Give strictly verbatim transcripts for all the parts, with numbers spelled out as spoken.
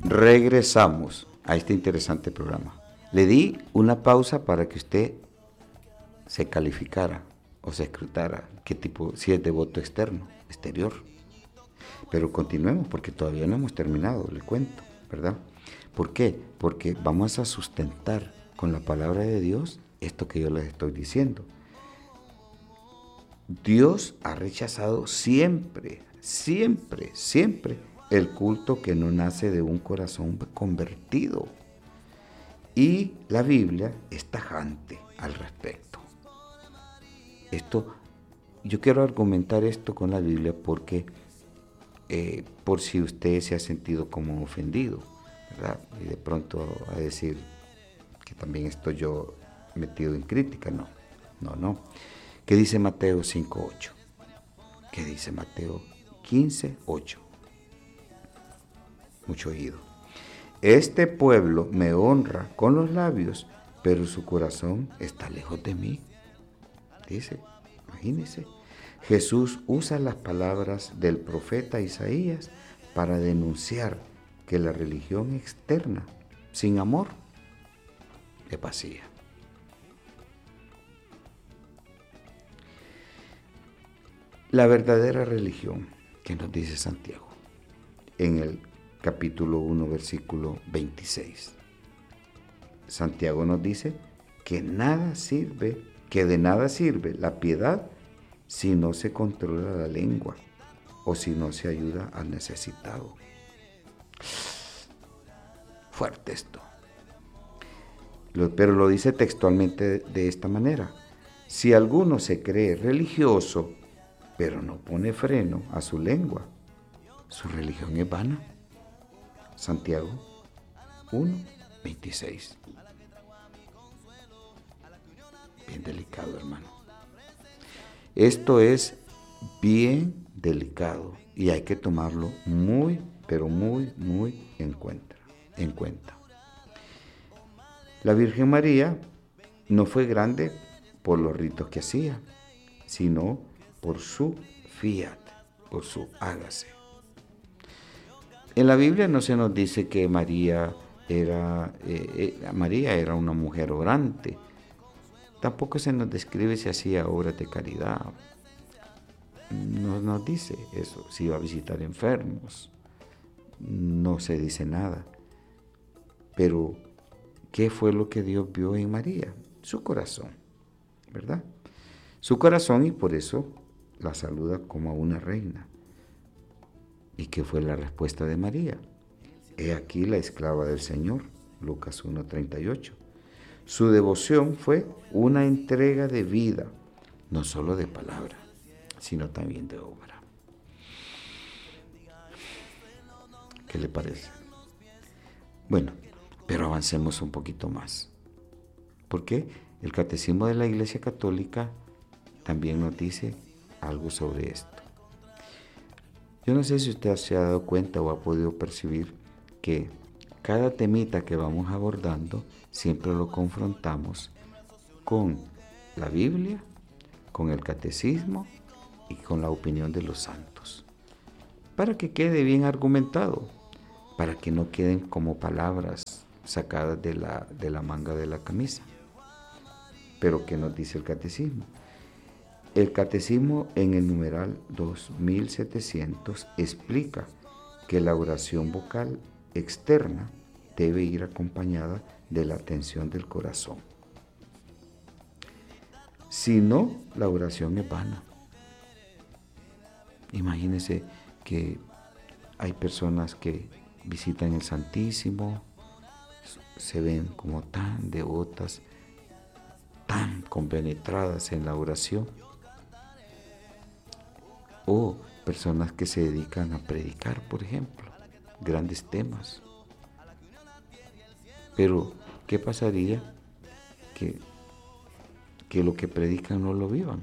regresamos a este interesante programa. Le di una pausa para que usted se calificara o se escrutara qué tipo, si es de voto externo, exterior. Pero continuemos porque todavía no hemos terminado, le cuento, ¿verdad? ¿Por qué? Porque vamos a sustentar con la palabra de Dios esto que yo les estoy diciendo. Dios ha rechazado siempre, siempre, siempre el culto que no nace de un corazón convertido. Y la Biblia es tajante al respecto. Esto, yo quiero argumentar esto con la Biblia porque, eh, por si usted se ha sentido como ofendido, ¿verdad? Y de pronto a decir que también estoy yo metido en crítica, no, no, no. ¿Qué dice Mateo cinco ocho? ¿Qué dice Mateo quince ocho? Mucho oído. Este pueblo me honra con los labios, pero su corazón está lejos de mí. Dice, imagínese. Jesús usa las palabras del profeta Isaías para denunciar que la religión externa, sin amor, es vacía. La verdadera religión, que nos dice Santiago, en el capítulo uno, versículo veintiséis. Santiago nos dice que nada sirve, que de nada sirve la piedad si no se controla la lengua o si no se ayuda al necesitado. Fuerte esto. Pero lo dice textualmente de esta manera. Si alguno se cree religioso, pero no pone freno a su lengua, su religión es vana. Santiago uno, veintiséis. Bien delicado, hermano. Esto es bien delicado y hay que tomarlo muy, pero muy, muy en cuenta. En cuenta. La Virgen María no fue grande por los ritos que hacía, sino por su fiat, por su hágase. En la Biblia no se nos dice que María era, eh, eh, María era una mujer orante. Tampoco se nos describe si hacía obras de caridad. No nos dice eso, si iba a visitar enfermos. No se dice nada. Pero, ¿qué fue lo que Dios vio en María? Su corazón, ¿verdad? Su corazón, y por eso la saluda como a una reina. ¿Y qué fue la respuesta de María? He aquí la esclava del Señor, Lucas uno, treinta y ocho. Su devoción fue una entrega de vida, no solo de palabra, sino también de obra. ¿Qué le parece? Bueno, pero avancemos un poquito más. Porque el Catecismo de la Iglesia Católica también nos dice algo sobre esto. Yo no sé si usted se ha dado cuenta o ha podido percibir que cada temita que vamos abordando siempre lo confrontamos con la Biblia, con el Catecismo y con la opinión de los santos. Para que quede bien argumentado, para que no queden como palabras sacadas de la, de la manga de la camisa. Pero ¿qué nos dice el Catecismo? El Catecismo en el numeral dos mil setecientos explica que la oración vocal externa debe ir acompañada de la atención del corazón. Si no, la oración es vana. Imagínense que hay personas que visitan el Santísimo, se ven como tan devotas, tan compenetradas en la oración, o personas que se dedican a predicar, por ejemplo, grandes temas. Pero, ¿qué pasaría que, que lo que predican no lo vivan?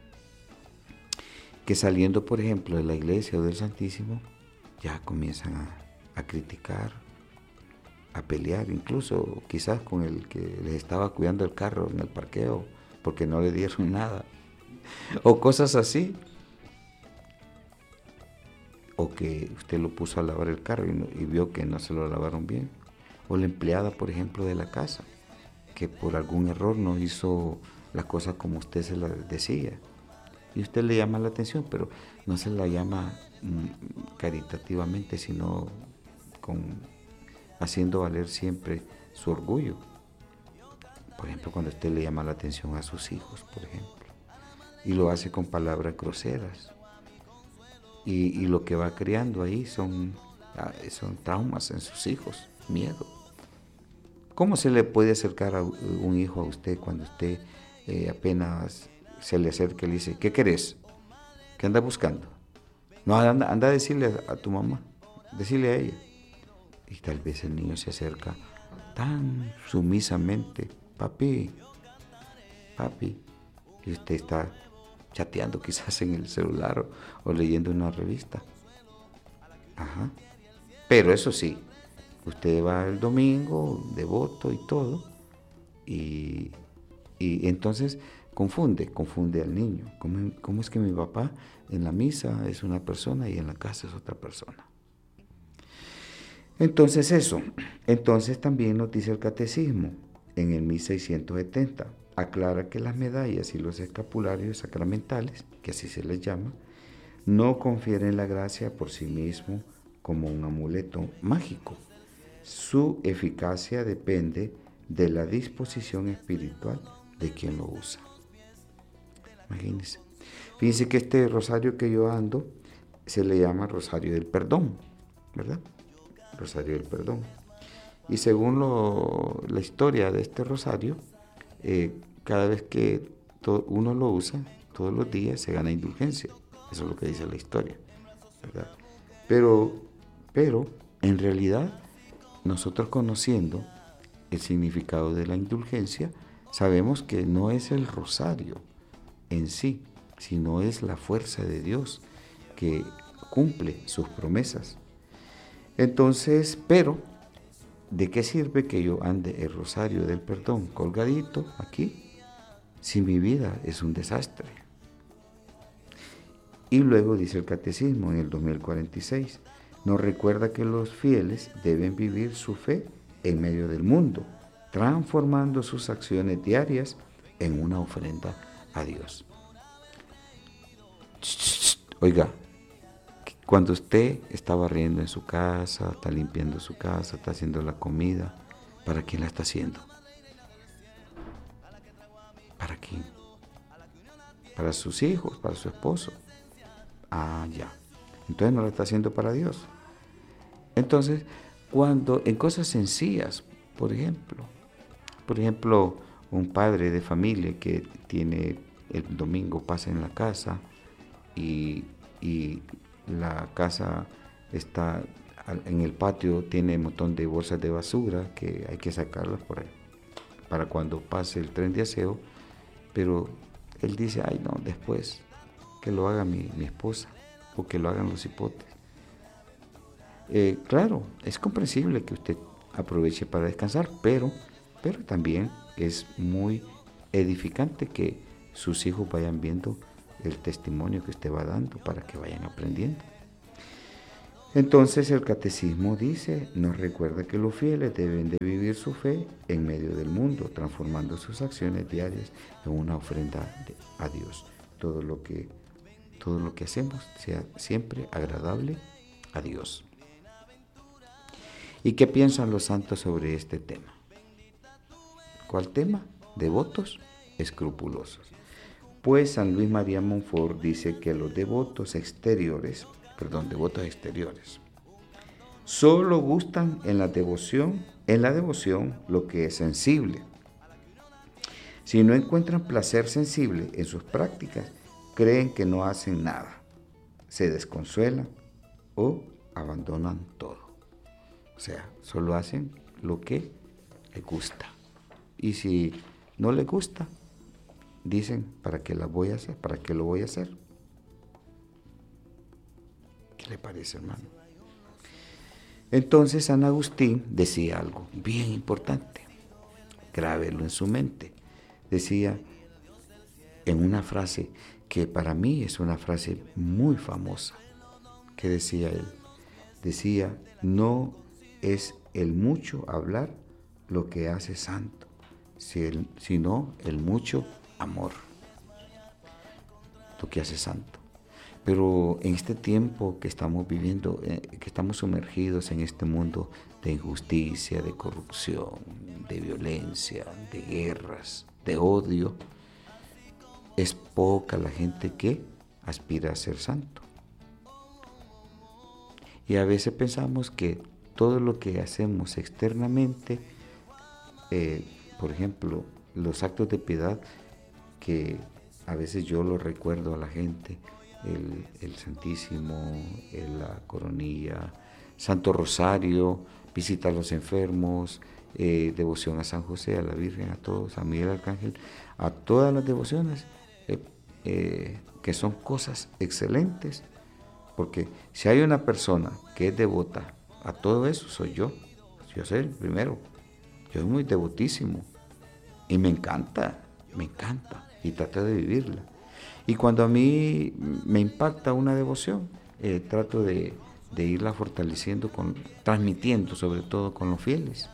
Que saliendo, por ejemplo, de la iglesia o del Santísimo, ya comienzan a, a criticar, a pelear, incluso quizás con el que les estaba cuidando el carro en el parqueo, porque no le dieron nada, o cosas así. o que usted lo puso a lavar el carro y, no, y vio que no se lo lavaron bien, o la empleada, por ejemplo, de la casa, que por algún error no hizo las cosas como usted se las decía, y usted le llama la atención, pero no se la llama mm, caritativamente, sino con, haciendo valer siempre su orgullo. Por ejemplo, cuando usted le llama la atención a sus hijos, por ejemplo, y lo hace con palabras groseras, y, y lo que va creando ahí son, son traumas en sus hijos, miedo. ¿Cómo se le puede acercar a un hijo a usted cuando usted eh, apenas se le acerca y le dice, ¿qué querés? ¿Qué anda buscando? No, anda, anda a decirle a, a tu mamá, decirle a ella. Y tal vez el niño se acerca tan sumisamente, papi, papi, y usted está chateando quizás en el celular o, o leyendo una revista. Ajá. Pero eso sí, usted va el domingo, devoto y todo, y, y entonces confunde, confunde al niño. ¿Cómo, ¿Cómo es que mi papá en la misa es una persona y en la casa es otra persona? Entonces eso, entonces también nos dice el catecismo en el mil seiscientos setenta, aclara que las medallas y los escapularios sacramentales, que así se les llama, no confieren la gracia por sí mismo como un amuleto mágico. Su eficacia depende de la disposición espiritual de quien lo usa. Imagínense. Fíjense que este rosario que yo ando se le llama rosario del perdón, ¿verdad? Rosario del perdón. Y según lo, la historia de este rosario, eh, cada vez que to, uno lo usa, todos los días se gana indulgencia. Eso es lo que dice la historia, ¿verdad? Pero, pero en realidad, nosotros conociendo el significado de la indulgencia, sabemos que no es el rosario en sí, sino es la fuerza de Dios que cumple sus promesas. Entonces, pero, ¿de qué sirve que yo ande el rosario del perdón colgadito aquí si mi vida es un desastre? Y luego dice el catecismo en el dos mil cuarenta y seis, nos recuerda que los fieles deben vivir su fe en medio del mundo, transformando sus acciones diarias en una ofrenda a Dios. Oiga, cuando usted está barriendo en su casa, está limpiando su casa, está haciendo la comida, ¿para quién la está haciendo? ¿Para quién? Para sus hijos, para su esposo. Ah, ya. Entonces no la está haciendo para Dios. Entonces, cuando en cosas sencillas, por ejemplo, por ejemplo, un padre de familia que tiene el domingo pasa en la casa y, y la casa está en el patio, tiene un montón de bolsas de basura que hay que sacarlas por ahí para cuando pase el tren de aseo, pero él dice, ay no, después que lo haga mi, mi esposa o que lo hagan los hipotes. Eh, claro, es comprensible que usted aproveche para descansar, pero, pero también es muy edificante que sus hijos vayan viendo el testimonio que usted va dando para que vayan aprendiendo. Entonces el catecismo dice, nos recuerda que los fieles deben de vivir su fe en medio del mundo, transformando sus acciones diarias en una ofrenda de, a Dios. Todo lo que, todo lo que hacemos sea siempre agradable a Dios. ¿Y qué piensan los santos sobre este tema? ¿Cuál tema? Devotos escrupulosos. Pues San Luis María Montfort dice que los devotos exteriores, perdón, devotos exteriores, solo gustan en la devoción, en la devoción lo que es sensible. Si no encuentran placer sensible en sus prácticas, creen que no hacen nada, se desconsuelan o abandonan todo. O sea, solo hacen lo que les gusta. Y si no les gusta, dicen, ¿para qué la voy a hacer? ¿Para qué lo voy a hacer? ¿Qué le parece, hermano? Entonces San Agustín decía algo bien importante, grábelo en su mente. Decía en una frase que para mí es una frase muy famosa, ¿Qué decía él? Decía, no es el mucho hablar lo que hace santo, sino el mucho amor lo que hace santo. Pero en este tiempo que estamos viviendo, eh, que estamos sumergidos en este mundo de injusticia, de corrupción, de violencia, de guerras, de odio, es poca la gente que aspira a ser santo. Y a veces pensamos que todo lo que hacemos externamente, eh, por ejemplo, los actos de piedad, que a veces yo lo recuerdo a la gente, el, el Santísimo, el, la coronilla, Santo Rosario, visita a los enfermos, eh, devoción a San José, a la Virgen, a todos, a Miguel Arcángel, a todas las devociones, eh, eh, que son cosas excelentes, porque si hay una persona que es devota a todo eso, soy yo. Yo soy el primero. Yo soy muy devotísimo y me encanta, me encanta y trato de vivirla. Y cuando a mí me impacta una devoción, eh, trato de, de irla fortaleciendo, con, transmitiendo sobre todo con los fieles.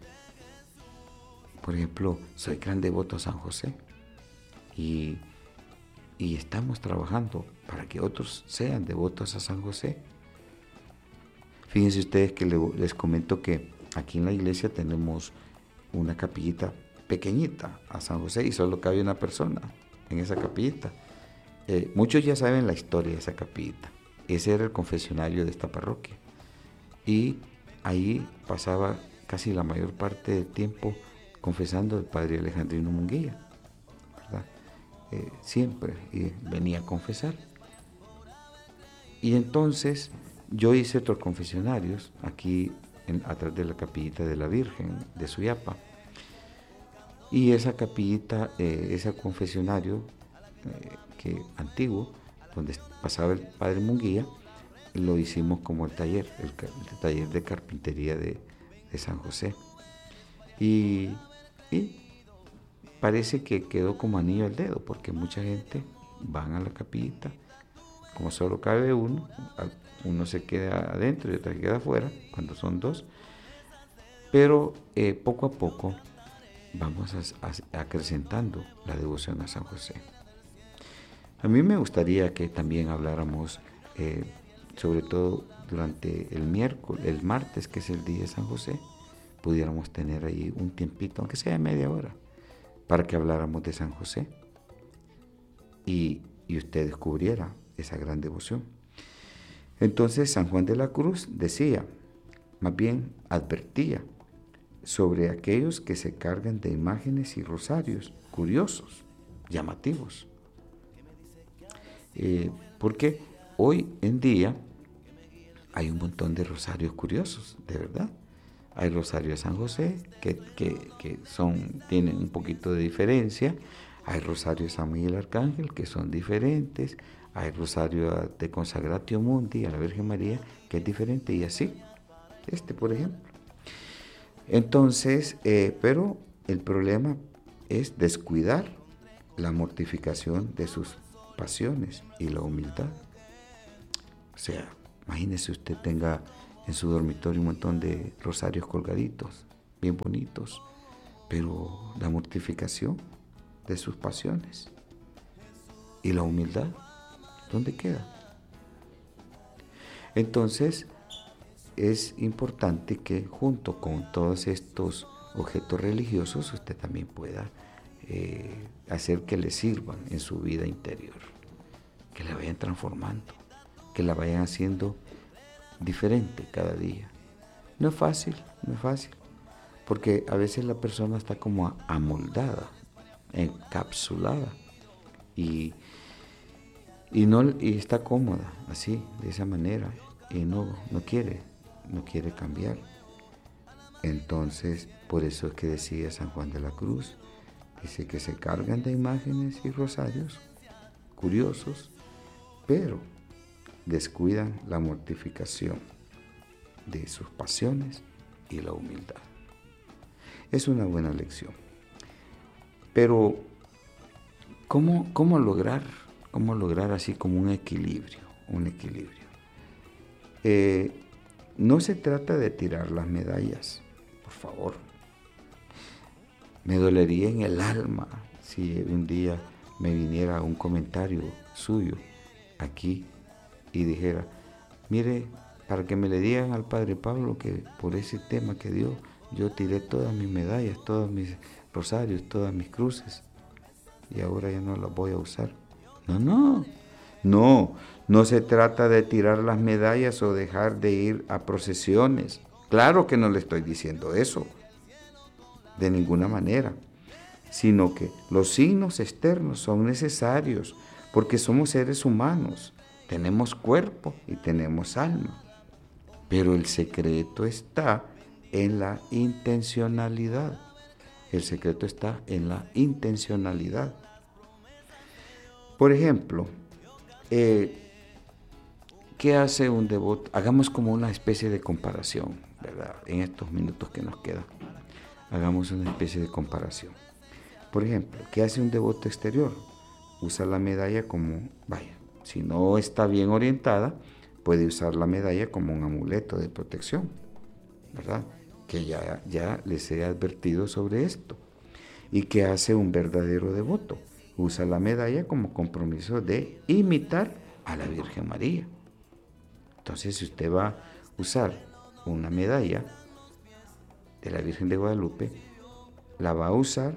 Por ejemplo, soy gran devoto a San José y, y estamos trabajando para que otros sean devotos a San José. Fíjense ustedes que les comento que aquí en la iglesia tenemos una capillita pequeñita a San José y solo cabe una persona en esa capillita. Eh, muchos ya saben la historia de esa capillita. Ese era el confesionario de esta parroquia. Y ahí pasaba casi la mayor parte del tiempo confesando el padre Alejandrino Munguía, ¿verdad? Eh, siempre y venía a confesar. Y entonces yo hice otros confesionarios aquí en, atrás de la capillita de la Virgen de Suyapa. Y esa capillita, eh, ese confesionario eh, que antiguo, donde pasaba el padre Munguía, lo hicimos como el taller, el, el taller de carpintería de, de San José. Y, y parece que quedó como anillo al dedo, porque mucha gente van a la capillita, como solo cabe uno, uno se queda adentro y otro se queda afuera, cuando son dos, pero eh, poco a poco vamos a, a, acrecentando la devoción a San José. A mí me gustaría que también habláramos, eh, sobre todo durante el miércoles, el martes, que es el día de San José, pudiéramos tener ahí un tiempito, aunque sea de media hora, para que habláramos de San José y, y usted descubriera esa gran devoción. Entonces San Juan de la Cruz decía, más bien advertía sobre aquellos que se cargan de imágenes y rosarios curiosos, llamativos. Eh, porque hoy en día hay un montón de rosarios curiosos, de verdad. Hay rosario de San José, que, que, que son, tienen un poquito de diferencia. Hay rosario de San Miguel Arcángel, que son diferentes. Hay rosario de Consagratio Mundi a la Virgen María, que es diferente, y así. Este, por ejemplo. Entonces, eh, pero el problema es descuidar la mortificación de sus pasiones y la humildad. O sea, imagínese usted tenga en su dormitorio un montón de rosarios colgaditos, bien bonitos, pero la mortificación de sus pasiones y la humildad, ¿dónde queda? Entonces, es importante que junto con todos estos objetos religiosos usted también pueda eh, hacer que le sirvan en su vida interior, que la vayan transformando, que la vayan haciendo diferente cada día. No es fácil, no es fácil, porque a veces la persona está como amoldada, encapsulada y, y, no, y está cómoda así, de esa manera, y no, no quiere, no quiere cambiar. Entonces, por eso es que decía San Juan de la Cruz, dice que se cargan de imágenes y rosarios curiosos, pero descuidan la mortificación de sus pasiones y la humildad. Es una buena lección. Pero, ¿cómo, cómo lograr, cómo lograr así como un equilibrio, un equilibrio? eh, no se trata de tirar las medallas, por favor. Me dolería en el alma si un día me viniera un comentario suyo aquí y dijera, mire, para que me le digan al Padre Pablo que por ese tema que dio, yo tiré todas mis medallas, todos mis rosarios, todas mis cruces, y ahora ya no las voy a usar. No, no, no, no se trata de tirar las medallas o dejar de ir a procesiones. Claro que no le estoy diciendo eso, de ninguna manera, sino que los signos externos son necesarios porque somos seres humanos, tenemos cuerpo y tenemos alma, pero el secreto está en la intencionalidad. El secreto está en la intencionalidad. Por ejemplo, eh, ¿qué hace un devoto? Hagamos como una especie de comparación, ¿verdad? En estos minutos que nos quedan, hagamos una especie de comparación. Por ejemplo, ¿qué hace un devoto exterior? Usa la medalla como, vaya, si no está bien orientada, puede usar la medalla como un amuleto de protección, ¿verdad? Que ya, ya les he advertido sobre esto. ¿Y qué hace un verdadero devoto? Usa la medalla como compromiso de imitar a la Virgen María. Entonces, si usted va a usar una medalla de la Virgen de Guadalupe, la va a usar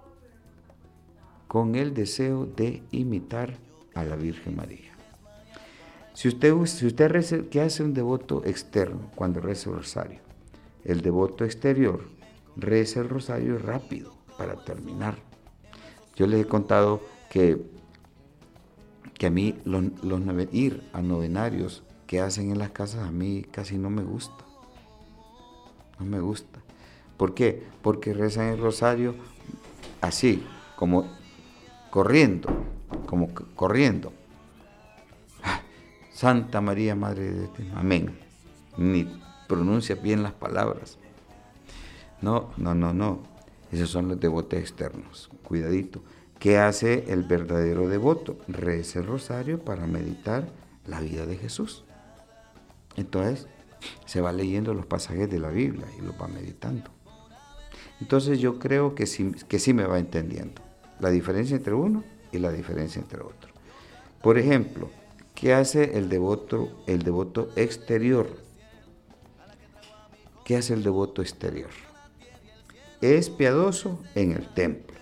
con el deseo de imitar a la Virgen María. Si usted, si usted reza, ¿qué hace un devoto externo cuando reza el rosario? El devoto exterior reza el rosario rápido para terminar. Yo les he contado que, que a mí los, los ir a novenarios que hacen en las casas a mí casi no me gusta. No me gusta. ¿Por qué? Porque rezan el rosario así, como corriendo, como corriendo. Santa María, Madre de Dios, amén. Ni pronuncia bien las palabras. No, no, no, no. Esos son los devotos externos. Cuidadito. ¿Qué hace el verdadero devoto? Reza el rosario para meditar la vida de Jesús. Entonces, se va leyendo los pasajes de la Biblia y los va meditando. Entonces, yo creo que sí, que sí me va entendiendo la diferencia entre uno y la diferencia entre otro. Por ejemplo, ¿qué hace el devoto, el devoto exterior? ¿Qué hace el devoto exterior? Es piadoso en el templo,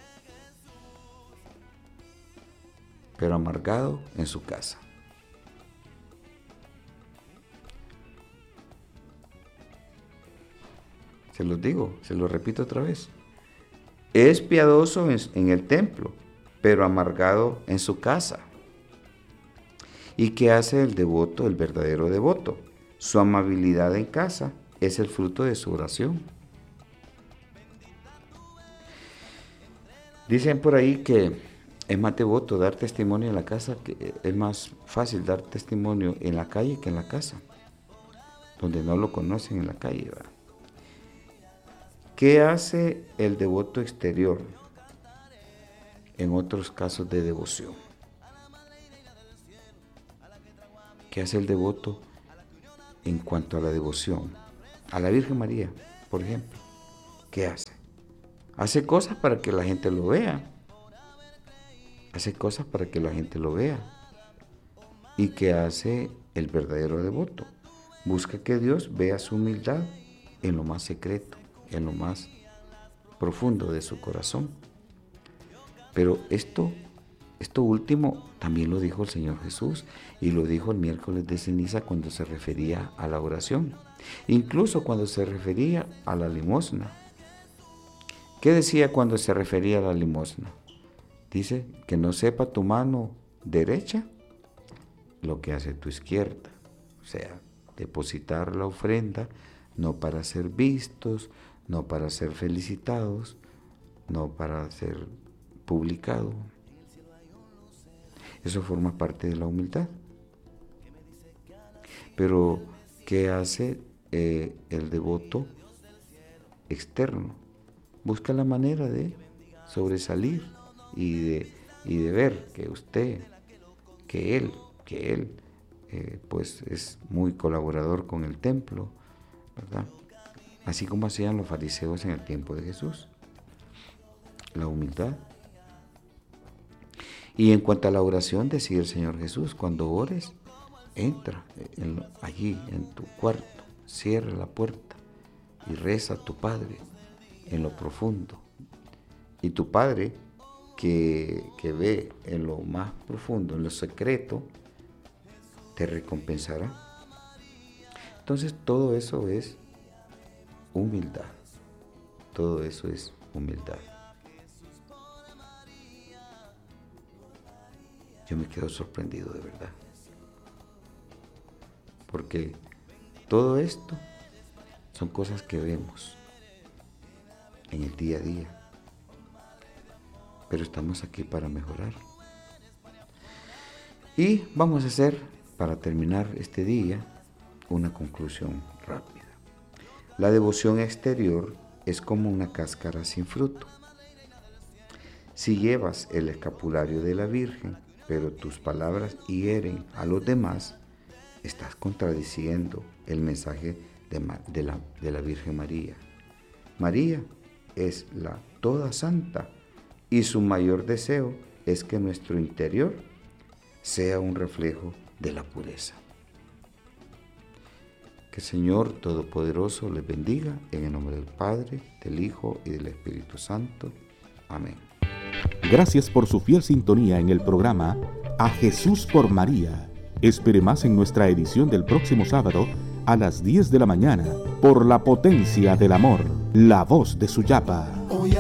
pero amargado en su casa. Se los digo, se los repito otra vez. Es piadoso en, en el templo, pero amargado en su casa. ¿Y qué hace el devoto, el verdadero devoto? Su amabilidad en casa es el fruto de su oración. Dicen por ahí que es más devoto dar testimonio en la casa, que es más fácil dar testimonio en la calle que en la casa, donde no lo conocen en la calle, ¿verdad? ¿Qué hace el devoto exterior en otros casos de devoción? ¿Qué hace el devoto en cuanto a la devoción? A la Virgen María, por ejemplo. ¿Qué hace? Hace cosas para que la gente lo vea. Hace cosas para que la gente lo vea. ¿Y qué hace el verdadero devoto? Busca que Dios vea su humildad en lo más secreto, en lo más profundo de su corazón. Pero esto, esto último también lo dijo el Señor Jesús y lo dijo el miércoles de ceniza cuando se refería a la oración, incluso cuando se refería a la limosna. ¿Qué decía cuando se refería a la limosna? Dice que no sepa tu mano derecha lo que hace tu izquierda, o sea, depositar la ofrenda no para ser vistos, no para ser felicitados, no para ser publicado. Eso forma parte de la humildad. Pero, ¿qué hace eh, el devoto externo? Busca la manera de sobresalir y de, y de ver que usted, que él, que él eh, pues es muy colaborador con el templo, ¿verdad? Así como hacían los fariseos en el tiempo de Jesús. La humildad. Y en cuanto a la oración, decía el Señor Jesús, cuando ores, entra en, allí en tu cuarto, cierra la puerta y reza a tu Padre en lo profundo. Y tu Padre, que, que ve en lo más profundo, en lo secreto, te recompensará. Entonces todo eso es humildad. Todo eso es humildad. Yo me quedo sorprendido de verdad. Porque todo esto son cosas que vemos en el día a día. Pero estamos aquí para mejorar. Y vamos a hacer, para terminar este día, una conclusión rápida. La devoción exterior es como una cáscara sin fruto. Si llevas el escapulario de la Virgen, pero tus palabras hieren a los demás, estás contradiciendo el mensaje de, de, la, de la Virgen María. María es la toda santa y su mayor deseo es que nuestro interior sea un reflejo de la pureza. Que el Señor Todopoderoso les bendiga en el nombre del Padre, del Hijo y del Espíritu Santo. Amén. Gracias por su fiel sintonía en el programa A Jesús por María. Espere más en nuestra edición del próximo sábado a las diez de la mañana por la potencia del amor, la voz de Suyapa.